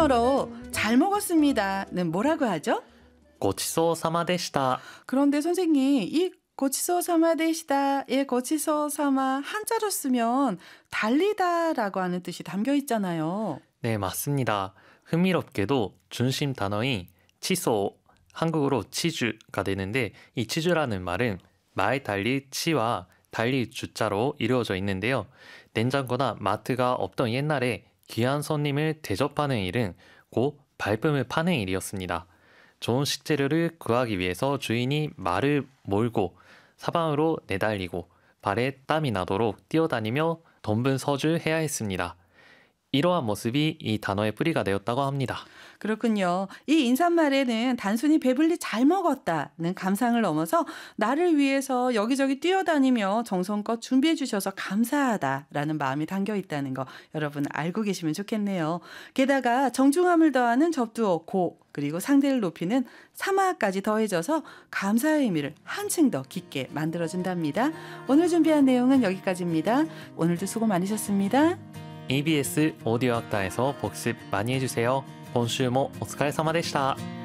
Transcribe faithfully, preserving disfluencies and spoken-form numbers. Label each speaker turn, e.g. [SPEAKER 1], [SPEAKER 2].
[SPEAKER 1] 일본어로 잘 먹었습니다는 뭐라고 하죠?
[SPEAKER 2] ごちそうさまでした.
[SPEAKER 1] 그런데 선생님, 이 고치소사마 데시다의 고치소사마 한자로 쓰면 달리다라고 하는 뜻이 담겨 있잖아요.
[SPEAKER 2] 네, 맞습니다. 흥미롭게도 중심 단어인 치소, 한국어로 치주가 되는데 이 치주라는 말은 말 달릴 치와 달릴 주자로 이루어져 있는데요. 냉장고나 마트가 없던 옛날에 귀한 손님을 대접하는 일은 곧 발품을 파는 일이었습니다. 좋은 식재료를 구하기 위해서 주인이 말을 몰고 사방으로 내달리고 발에 땀이 나도록 뛰어다니며 돈분서주해야 했습니다. 이러한 모습이 이 단어의 뿌리가 되었다고 합니다.
[SPEAKER 1] 그렇군요. 이 인사말에는 단순히 배불리 잘 먹었다는 감상을 넘어서 나를 위해서 여기저기 뛰어다니며 정성껏 준비해 주셔서 감사하다라는 마음이 담겨 있다는 거 여러분 알고 계시면 좋겠네요. 게다가 정중함을 더하는 접두어 고 그리고 상대를 높이는 사마까지 더해져서 감사의 의미를 한층 더 깊게 만들어준답니다. 오늘 준비한 내용은 여기까지입니다. 오늘도 수고 많으셨습니다.
[SPEAKER 2] 이비에스 오디오 학과에서 복습 많이 해주세요. 今週もお疲れ様でした。